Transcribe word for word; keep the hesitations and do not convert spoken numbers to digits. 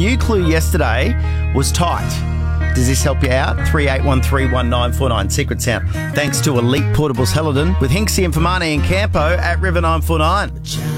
new clue yesterday was tight. Does this help you out? three eight one three one nine four nine, Secret Sound. Thanks to Elite Portables Helidon with Hinksy and Famani and Campo at River nine four nine.